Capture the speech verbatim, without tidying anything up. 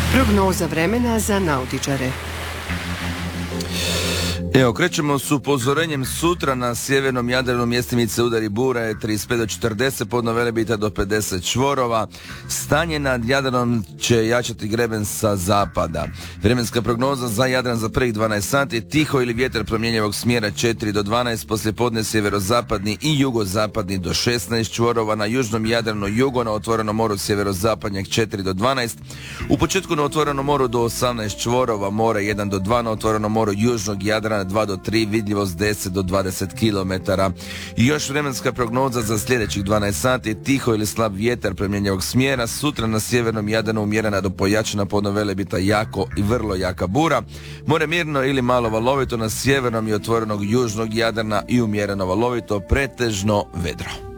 Prognoza vremena za nautičare. Evo, krećemo s upozorenjem sutra na sjevernom Jadranu mjestimice udari bura je trideset pet do četrdeset, podno Velebita do pedeset čvorova. Stanje nad Jadranom će jačati greben sa zapada. Vremenska prognoza za Jadran za prvih dvanaest sati, tiho ili vjetar promjenjivog smjera četiri do dvanaest, poslije podne sjeverozapadni i jugozapadni do šesnaest čvorova, na južnom Jadranu jugo, na otvorenom moru sjeverozapadnjeg četiri do dvanaest, u početku na otvorenom moru do osamnaest čvorova, more jedan do dva, na otvorenom moru južnog Jadrana dva do tri, vidljivost deset do dvadeset kilometara. I još vremenska prognoza za sljedećih dvanaest sati, tiho ili slab vjetar promjenjivog smjera, sutra na sjevernom Jadranu umjerena do pojačana, podno Velebita jako i vrlo jaka bura, more mirno ili malo valovito, na sjevernom i otvorenog južnog Jadrana i umjereno valovito, pretežno vedro.